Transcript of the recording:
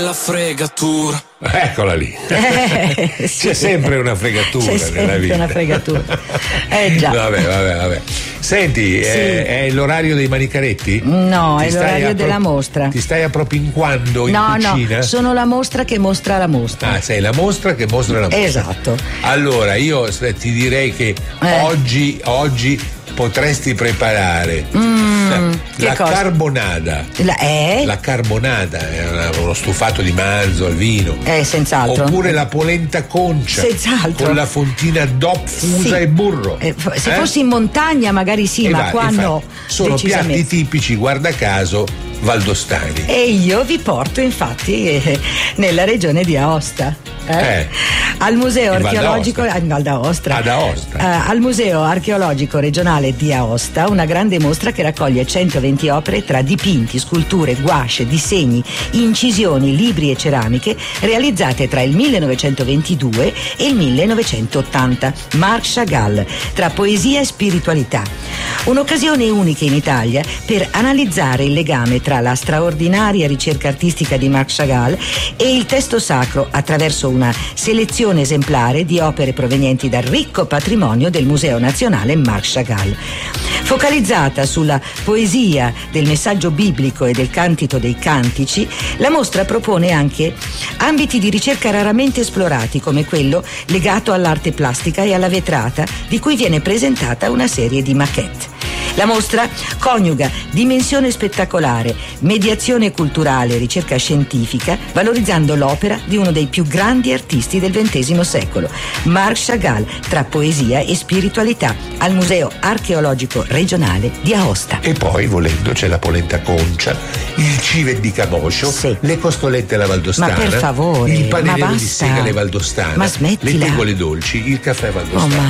La fregatura. Eccola lì. Sì. C'è sempre una fregatura C'è nella sempre vita. una fregatura. Già. Vabbè. Senti, Sì. è l'orario dei manicaretti? No, Ti è stai l'orario della mostra. Ti stai appropinquando in No, cucina? sono la mostra che mostra la mostra. Ah, sei la mostra che mostra la mostra. Esatto. Allora, io ti direi che oggi potresti preparare che la cosa? carbonada. La carbonada è uno stufato di manzo al vino. Senz'altro. Oppure la polenta concia. Senz'altro. Con la fontina DOP fusa Sì. e burro. Se fossi in montagna magari sì, ma qua infatti, no. sono decisamente. piatti tipici, guarda caso, valdostani. E io vi porto infatti nella regione di Aosta. Al museo In Val archeologico d'Aosta. in Val d'Aosta. Ad Aosta. Al museo archeologico regionale di Aosta, una grande mostra che raccoglie 120 opere tra dipinti, sculture, gouache, disegni, incisioni, libri e ceramiche realizzate tra il 1922 e il 1980. Marc Chagall, tra poesia e spiritualità. Un'occasione unica in Italia per analizzare il legame tra la straordinaria ricerca artistica di Marc Chagall e il testo sacro attraverso una selezione esemplare di opere provenienti dal ricco patrimonio del Museo Nazionale Marc Chagall. Focalizzata sulla poesia del messaggio biblico e del cantito dei cantici, la mostra propone anche ambiti di ricerca raramente esplorati, come quello legato all'arte plastica e alla vetrata, di cui viene presentata una serie di maquette. La mostra coniuga dimensione spettacolare, mediazione culturale e ricerca scientifica, valorizzando l'opera di uno dei più grandi artisti del XX secolo, Marc Chagall, tra poesia e spiritualità, al Museo Archeologico Regionale di Aosta. E poi, volendo, c'è la polenta concia, il civet di Camoscio, Sì. le costolette alla valdostana, Ma per favore, il ma panellino di basta. segale valdostana, Ma smettila. le tegole dolci, il caffè valdostano. Oh,